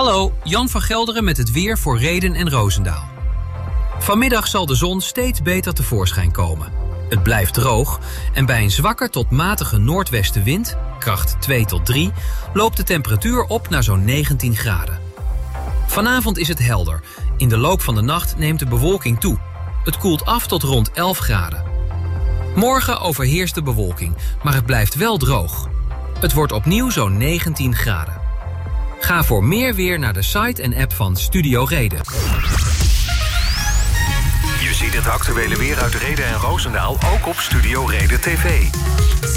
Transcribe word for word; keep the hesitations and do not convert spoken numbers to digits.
Hallo, Jan van Gelderen met het weer voor Rheden en Roosendaal. Vanmiddag zal de zon steeds beter tevoorschijn komen. Het blijft droog en bij een zwakker tot matige noordwestenwind, kracht twee tot drie, loopt de temperatuur op naar zo'n negentien graden. Vanavond is het helder. In de loop van de nacht neemt de bewolking toe. Het koelt af tot rond elf graden. Morgen overheerst de bewolking, maar het blijft wel droog. Het wordt opnieuw zo'n negentien graden. Ga voor meer weer naar de site en app van Studio Reden. Je ziet het actuele weer uit Rheden en Roosendaal ook op Studio Reden T V.